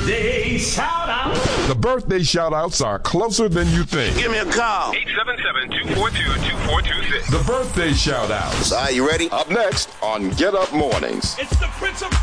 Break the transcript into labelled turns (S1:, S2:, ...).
S1: birthday shout out.
S2: The birthday shout-outs are closer than you think.
S3: Give me a call.
S4: 877-242-2426.
S2: The birthday shout-outs.
S3: All right, you ready?
S2: Up next on Get Up Mornings.
S1: It's the Prince of